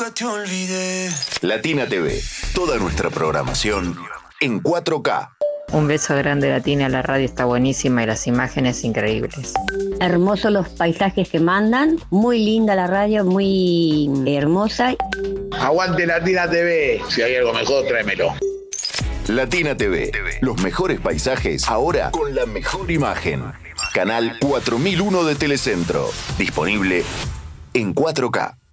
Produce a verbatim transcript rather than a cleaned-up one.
nunca te olvidé. Latina T V, toda nuestra programación en cuatro K. Un beso grande, Latina, la radio está buenísima y las imágenes increíbles. Hermosos los paisajes que mandan, muy linda la radio, muy hermosa. Aguante Latina T V, si hay algo mejor tráemelo. Latina T V, los mejores paisajes ahora con la mejor imagen. Canal cuatro mil uno de Telecentro, disponible en cuatro K.